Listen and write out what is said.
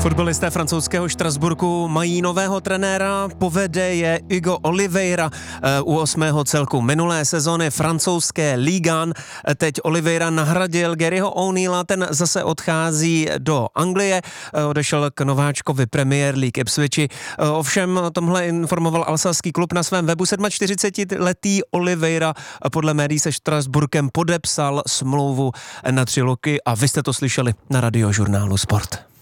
Fotbalisté francouzského Štrasburku mají nového trenéra, povede je Hugo Oliveira u 8. celku minulé sezony francouzské Ligue 1. Teď Oliveira nahradil Garyho O'Neilla, ten zase odchází do Anglie, odešel k nováčkovi Premier League Ipswichi. Ovšem tomhle informoval alsaský klub na svém webu. 47letý Oliveira podle médií se Štrasburkem podepsal smlouvu na 3 roky a vy jste to slyšeli na Radiožurnálu Sport.